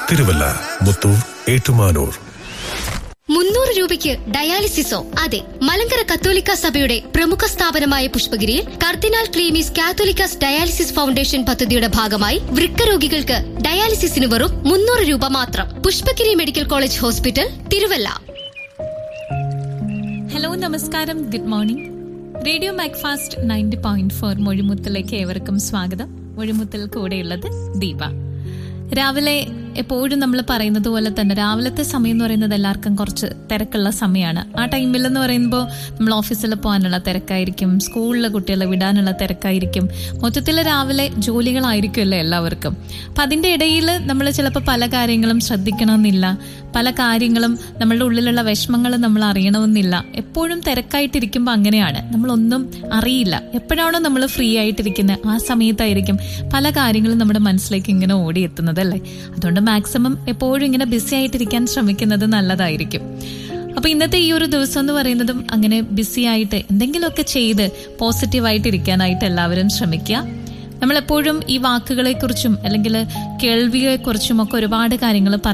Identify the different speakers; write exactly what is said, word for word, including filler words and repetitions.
Speaker 1: തിരുവല്ല, മുത്തൂർ, ഏറ്റുമാനൂർ.
Speaker 2: മുന്നൂറ് രൂപയ്ക്ക് ഡയാലിസിസോ? അതെ, മലങ്കര കത്തോലിക്ക സഭയുടെ പ്രമുഖ സ്ഥാപനമായ പുഷ്പഗിരിയിൽ കർദിനാൾ ക്ലീമീസ് കാത്തോലിക്കാസ് ഡയാലിസിസ് ഫൗണ്ടേഷൻ പദ്ധതിയുടെ ഭാഗമായി വൃക്ക രോഗികൾക്ക് ഡയാലിസിസിന് വെറും മുന്നൂറ് രൂപ മാത്രം. Pushpagiri medical college hospital, Thiruvalla.
Speaker 3: Hello, നമസ്കാരം, good morning. Radio Macfast ninety point four മൊഴിമുത്തിലേക്ക് ഏവർക്കും സ്വാഗതം. മൊഴിമുത്തിൽ കൂടെയുള്ളത് ദീപ. രാവിലെ എപ്പോഴും നമ്മൾ പറയുന്നത് പോലെ തന്നെ രാവിലത്തെ സമയം എന്ന് പറയുന്നത് എല്ലാവർക്കും കുറച്ച് തിരക്കുള്ള സമയമാണ്. ആ ടൈമിൽ എന്ന് പറയുമ്പോൾ നമ്മൾ ഓഫീസിൽ പോകാനുള്ള തിരക്കായിരിക്കും, സ്കൂളിലെ കുട്ടികളെ വിടാനുള്ള തിരക്കായിരിക്കും, മൊത്തത്തിൽ രാവിലെ ജോലികളായിരിക്കുമല്ലോ എല്ലാവർക്കും. അപ്പം അതിൻ്റെ ഇടയിൽ നമ്മൾ ചിലപ്പോൾ പല കാര്യങ്ങളും ശ്രദ്ധിക്കണമെന്നില്ല, പല കാര്യങ്ങളും നമ്മളുടെ ഉള്ളിലുള്ള വിഷമങ്ങൾ നമ്മൾ അറിയണമെന്നില്ല. എപ്പോഴും തിരക്കായിട്ടിരിക്കുമ്പോൾ അങ്ങനെയാണ്, നമ്മളൊന്നും അറിയില്ല. എപ്പോഴാണോ നമ്മൾ ഫ്രീ ആയിട്ടിരിക്കുന്നത് ആ സമയത്തായിരിക്കും പല കാര്യങ്ങളും നമ്മുടെ മനസ്സിലേക്ക് ഇങ്ങനെ ഓടിയെത്തുന്നത് അല്ലേ. അതുകൊണ്ട് മാക്സിമം എപ്പോഴും ഇങ്ങനെ ബിസി ആയിട്ടിരിക്കാൻ ശ്രമിക്കുന്നത് നല്ലതായിരിക്കും. അപ്പൊ ഇന്നത്തെ ഈ ഒരു ദിവസം എന്ന് പറയുന്നതും അങ്ങനെ ബിസി ആയിട്ട് എന്തെങ്കിലുമൊക്കെ ചെയ്ത് പോസിറ്റീവായിട്ട് ഇരിക്കാനായിട്ട് എല്ലാവരും ശ്രമിക്കുക. നമ്മളെപ്പോഴും ഈ വാക്കുകളെ കുറിച്ചും അല്ലെങ്കിൽ കേൾവിയെ കുറിച്ചും ഒക്കെ ഒരുപാട് കാര്യങ്ങൾ